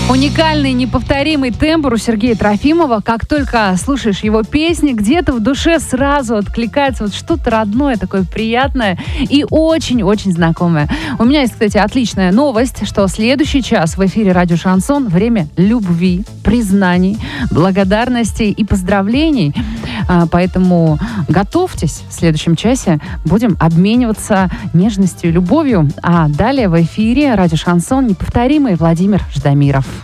Уникальный, неповторимый тембр у Сергея Трофимова. Как только слушаешь его песни, где-то в душе сразу откликается вот что-то родное, такое приятное и очень-очень знакомое. У меня есть, кстати, отличная новость, что следующий час в эфире «Радио Шансон» время любви, признаний, благодарностей и поздравлений. Поэтому готовьтесь. В следующем часе будем обмениваться нежностью и любовью. А далее в эфире «Радио Шансон» неповторимый Владимир Ждамиров.